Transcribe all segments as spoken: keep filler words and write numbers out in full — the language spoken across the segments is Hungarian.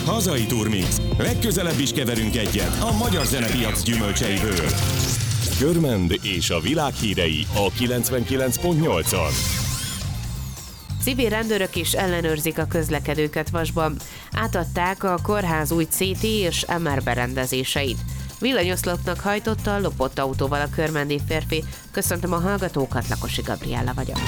Hazai Turmix. Legközelebb is keverünk egyet a magyar zenepiac gyümölcseiből. Körmend és a világ hírei a kilencvenkilenc pont nyolcon. Civil rendőrök is ellenőrzik a közlekedőket Vasban. Átadták a kórház új cé té és em er berendezéseit. Villanyoszlopnak hajtotta a lopott autóval a körmendi férfi. Köszöntöm a hallgatókat, Lakosi Gabriella vagyok.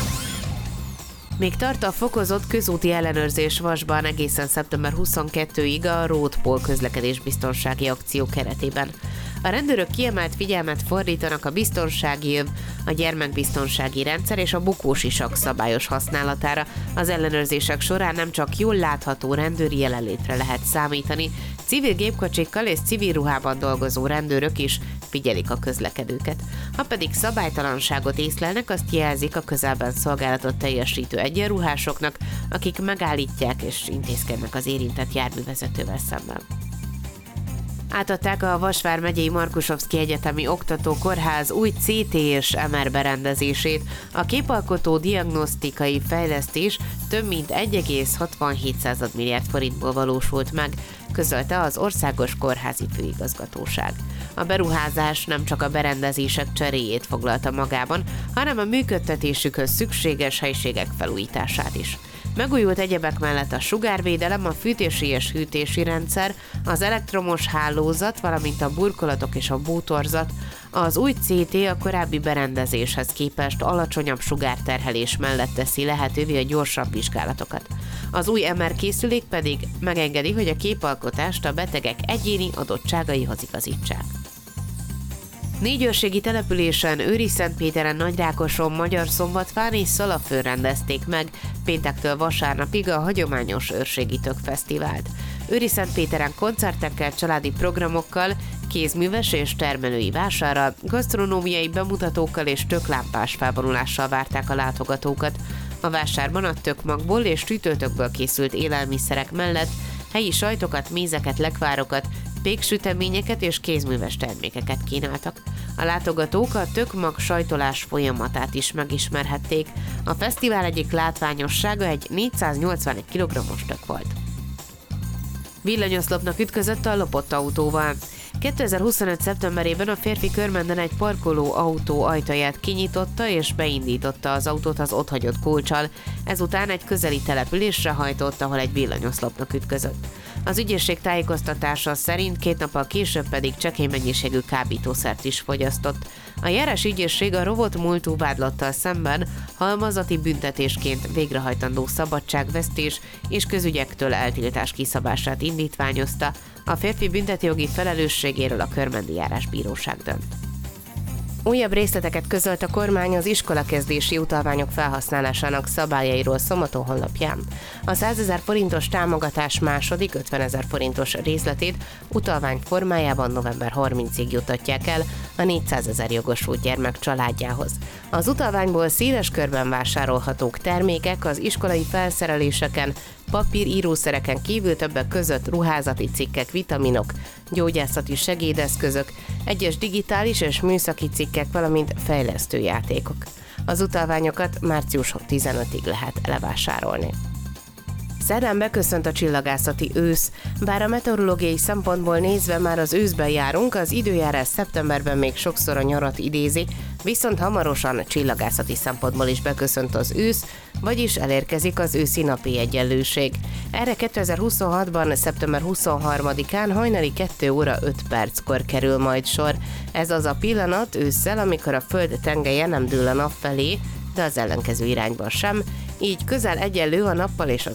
Még tart a fokozott közúti ellenőrzés Vasban egészen szeptember huszonkettedikéig a Roadpol közlekedésbiztonsági akció keretében. A rendőrök kiemelt figyelmet fordítanak a biztonsági öv, a gyermekbiztonsági rendszer és a bukós isak szabályos használatára. Az ellenőrzések során nem csak jól látható rendőri jelenlétre lehet számítani, civil gépkocsikkal és civil ruhában dolgozó rendőrök is figyelik a közlekedőket. Ha pedig szabálytalanságot észlelnek, azt jelzik a közelben szolgálatot teljesítő egyenruhásoknak, akik megállítják és intézkednek az érintett járművezetővel szemben. Átadták a Vas vármegyei Markusovszki Egyetemi Oktatókórház új cé té és em er berendezését. A képalkotó diagnosztikai fejlesztés több mint egy egész hatvanhét milliárd forintból valósult meg, közölte az Országos Kórházi Főigazgatóság. A beruházás nem csak a berendezések cseréjét foglalta magában, hanem a működtetésükhöz szükséges helyiségek felújítását is. Megújult egyebek mellett a sugárvédelem, a fűtési és hűtési rendszer, az elektromos hálózat, valamint a burkolatok és a bútorzat. Az új cé té a korábbi berendezéshez képest alacsonyabb sugárterhelés mellett teszi lehetővé a gyorsabb vizsgálatokat. Az új em er készülék pedig megengedi, hogy a képalkotást a betegek egyéni adottságaihoz igazítsák. Négy őrségi településen, Őriszentpéteren, Nagyrákoson, Magyarszombatfán és Szalaföldön rendezték meg péntektől vasárnapig a hagyományos őrségi tökfesztivált. Őriszentpéteren koncertekkel, családi programokkal, kézműves és termelői vásárral, gasztronómiai bemutatókkal és töklámpás felvonulással várták a látogatókat. A vásárban a tökmagból és sütőtökből készült élelmiszerek mellett helyi sajtokat, mézeket, lekvárokat, péksüteményeket és kézműves termékeket kínáltak. A látogatók a tökmag sajtolás folyamatát is megismerhették. A fesztivál egyik látványossága egy négyszáznyolcvanegy kilogrammos tök volt. Villanyoszlopnak ütközött a lopott autóval. kétezer-huszonöt. szeptemberében a férfi Körmenden egy parkoló autó ajtaját kinyitotta és beindította az autót az otthagyott kulccsal. Ezután egy közeli településre hajtott, ahol egy villanyoszlopnak ütközött. Az ügyészség tájékoztatása szerint két nappal később pedig csekély mennyiségű kábítószert is fogyasztott. A járás ügyészség a rovott múltú vádlattal szemben halmazati büntetésként végrehajtandó szabadságvesztés és közügyektől eltiltás kiszabását indítványozta. A férfi büntetőjogi felelősségéről a körmendi járásbíróság dönt. Újabb részleteket közölt a kormány az iskolakezdési utalványok felhasználásának szabályairól Szombaton honlapján. A százezer forintos támogatás második ötvenezer forintos részletét utalvány formájában november harmincadikáig jutatják el a négyszázezer jogosult gyermek családjához. Az utalványból széles körben vásárolhatók termékek az iskolai felszereléseken, papír, írószereken kívül többek között ruházati cikkek, vitaminok, gyógyászati segédeszközök, egyes digitális és műszaki cikkek, valamint fejlesztőjátékok. Az utalványokat március tizenötödikéig lehet levásárolni. Szerdán beköszönt a csillagászati ősz. Bár a meteorológiai szempontból nézve már az őszben járunk, az időjárás szeptemberben még sokszor a nyarat idézi, viszont hamarosan csillagászati szempontból is beköszönt az ősz, vagyis elérkezik az őszi napi egyenlőség. Erre kétezer-huszonhatban. szeptember huszonharmadikán hajnali kettő óra öt perckor kerül majd sor. Ez az a pillanat ősszel, amikor a Föld tengelye nem dől a nap felé, de az ellenkező irányban sem, így közel egyenlő a nappal és az